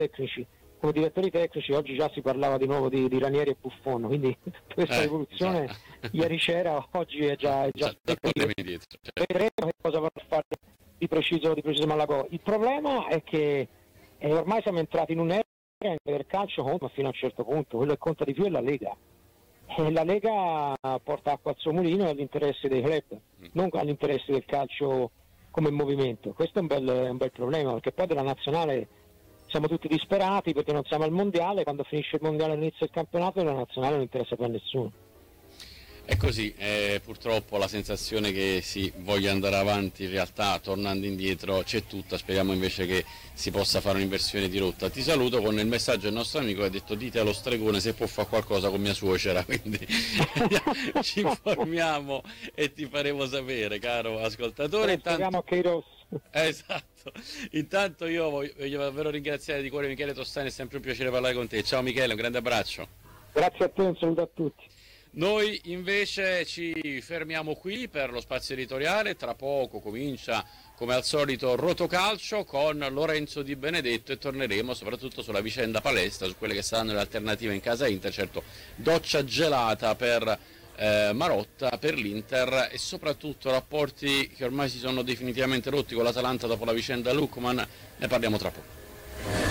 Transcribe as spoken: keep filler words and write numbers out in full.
tecnici, come direttori tecnici oggi già si parlava di nuovo di, di Ranieri e Buffon, quindi questa eh, rivoluzione già. ieri c'era, oggi è già, è già già dietro, cioè. Vedremo che cosa va a fare di preciso, di preciso Malagò. Il problema è che eh, ormai siamo entrati in un'era del calcio conta fino a un certo punto, quello che conta di più è la Lega. E la Lega porta acqua al suo mulino all'interesse dei club, mm. non all'interesse del calcio come movimento. Questo è un bel, un bel problema, perché poi della nazionale siamo tutti disperati perché non siamo al mondiale, quando finisce il mondiale all'inizio del campionato la nazionale non interessa per nessuno. È così, eh, purtroppo la sensazione che si voglia andare avanti in realtà tornando indietro c'è tutta, speriamo invece che si possa fare un'inversione di rotta. Ti saluto con il messaggio del nostro amico che ha detto dite allo stregone se può fare qualcosa con mia suocera, quindi ci informiamo e ti faremo sapere, caro ascoltatore. Intanto... che i rossi. Esatto, intanto io voglio, voglio davvero ringraziare di cuore Michele Tossani, è sempre un piacere parlare con te. Ciao Michele, un grande abbraccio. Grazie a te, un saluto a tutti. Noi invece ci fermiamo qui per lo spazio editoriale, tra poco comincia come al solito Rotocalcio con Lorenzo Di Benedetto e torneremo soprattutto sulla vicenda palestra, su quelle che saranno le alternative in casa Inter, certo doccia gelata per eh, Marotta, per l'Inter e soprattutto rapporti che ormai si sono definitivamente rotti con l'Atalanta dopo la vicenda Lookman, ne parliamo tra poco.